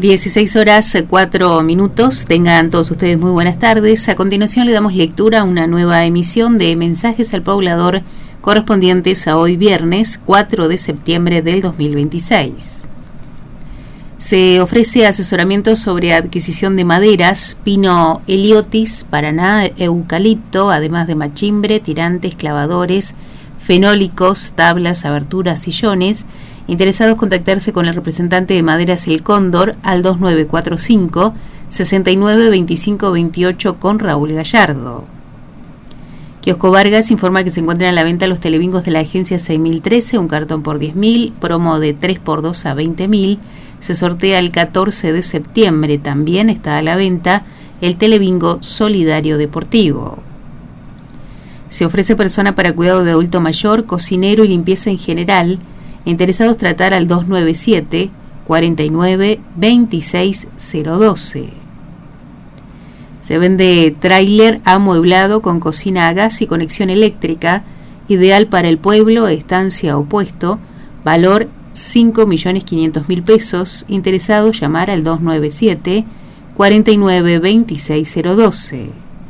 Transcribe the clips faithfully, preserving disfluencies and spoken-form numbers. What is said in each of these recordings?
dieciséis horas, cuatro minutos. Tengan todos ustedes muy buenas tardes. A continuación le damos lectura a una nueva emisión de Mensajes al Poblador correspondientes a hoy viernes cuatro de septiembre del dos mil veintiséis. Se ofrece asesoramiento sobre adquisición de maderas, pino heliotis, paraná, eucalipto, además de machimbre, tirantes, clavadores, fenólicos, tablas, aberturas, sillones. Interesados, contactarse con el representante de Maderas El Cóndor al dos nueve cuatro cinco, seis nueve dos cinco dos ocho con Raúl Gallardo. Kiosco Vargas informa que se encuentran a la venta los telebingos de la agencia seis mil trece, un cartón por diez mil, promo de tres por dos a veinte mil. Se sortea el catorce de septiembre. También está a la venta el telebingo solidario deportivo. Se ofrece persona para cuidado de adulto mayor, cocinero y limpieza en general. Interesados, tratar al dos nueve siete, cuarenta y nueve, veintiséis cero doce. Se vende tráiler amueblado con cocina a gas y conexión eléctrica, ideal para el pueblo, estancia o puesto, valor cinco millones quinientos mil pesos. Interesados, llamar al dos nueve siete, cuarenta y nueve, veintiséis cero doce.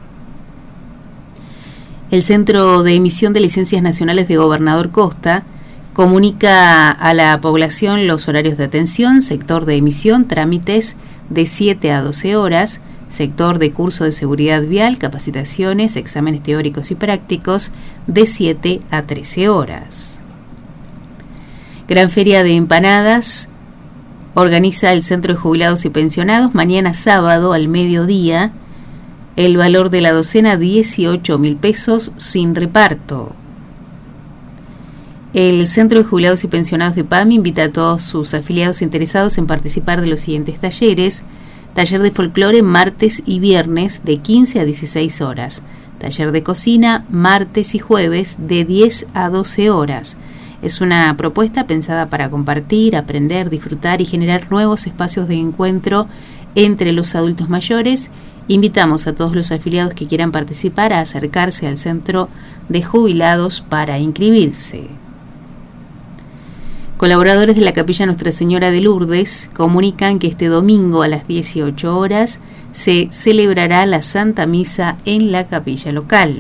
El Centro de Emisión de Licencias Nacionales de Gobernador Costa comunica a la población los horarios de atención: sector de emisión, trámites de siete a doce horas, sector de curso de seguridad vial, capacitaciones, exámenes teóricos y prácticos de siete a trece horas. Gran Feria de Empanadas organiza el Centro de Jubilados y Pensionados mañana sábado al mediodía. El valor de la docena dieciocho mil pesos sin reparto. El Centro de Jubilados y Pensionados de P A M invita a todos sus afiliados interesados en participar de los siguientes talleres: taller de folclore martes y viernes de quince a dieciséis horas, taller de cocina martes y jueves de diez a doce horas. Es una propuesta pensada para compartir, aprender, disfrutar y generar nuevos espacios de encuentro entre los adultos mayores. Invitamos a todos los afiliados que quieran participar a acercarse al Centro de Jubilados para inscribirse. Colaboradores de la Capilla Nuestra Señora de Lourdes comunican que este domingo a las dieciocho horas se celebrará la Santa Misa en la capilla local.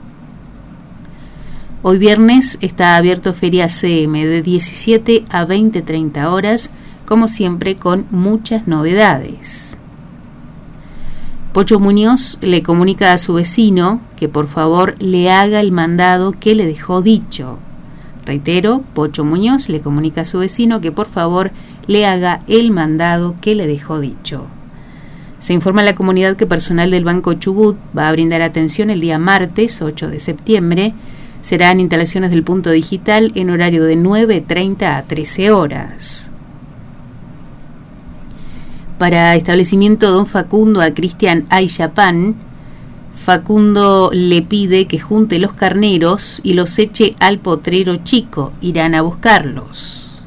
Hoy viernes está abierto Feria C M de diecisiete a veinte treinta horas, como siempre con muchas novedades. Pocho Muñoz le comunica a su vecino que por favor le haga el mandado que le dejó dicho. Reitero, Pocho Muñoz le comunica a su vecino que por favor le haga el mandado que le dejó dicho. Se informa a la comunidad que personal del Banco Chubut va a brindar atención el día martes ocho de septiembre. Serán instalaciones del punto digital en horario de nueve treinta a trece horas. Para establecimiento Don Facundo a Cristian Ayapán, Facundo le pide que junte los carneros y los eche al potrero chico. Irán a buscarlos.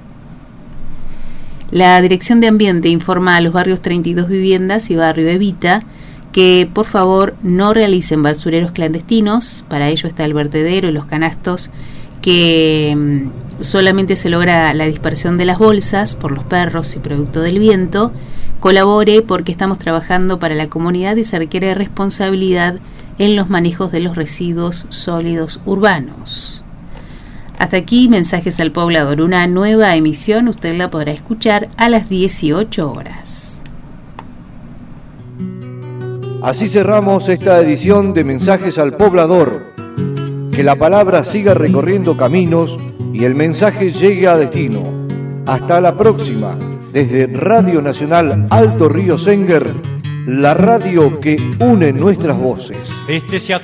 La Dirección de Ambiente informa a los barrios treinta y dos Viviendas y Barrio Evita que por favor no realicen basureros clandestinos. Para ello está el vertedero y los canastos, que mmm, solamente se logra la dispersión de las bolsas por los perros y producto del viento. Colabore porque estamos trabajando para la comunidad y se requiere responsabilidad en los manejos de los residuos sólidos urbanos. Hasta aquí Mensajes al Poblador, una nueva emisión. Usted la podrá escuchar a las dieciocho horas. Así cerramos esta edición de Mensajes al Poblador. Que la palabra siga recorriendo caminos y el mensaje llegue a destino. Hasta la próxima. Desde Radio Nacional Alto Río Senguer, la radio que une nuestras voces. Este se